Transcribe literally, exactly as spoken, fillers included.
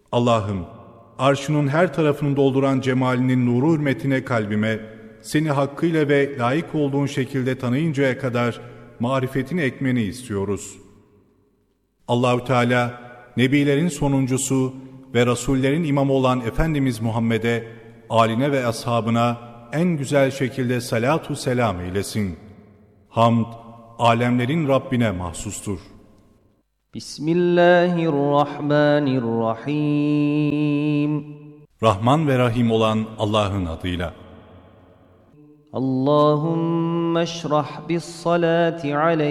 Allah'ım, arşının her tarafını dolduran cemalinin nuru hürmetine kalbime, seni hakkıyla ve layık olduğun şekilde tanıyıncaya kadar marifetini ekmeni istiyoruz. Allahü Teala, nebilerin sonuncusu ve rasullerin imamı olan Efendimiz Muhammed'e, âline ve ashabına en güzel şekilde salatu selam eylesin. Hamd, alemlerin Rabbine mahsustur. Bismillahirrahmanirrahim. Rahman ve Rahim olan Allah'ın adıyla. Allahümme şrah bis salati aleyhi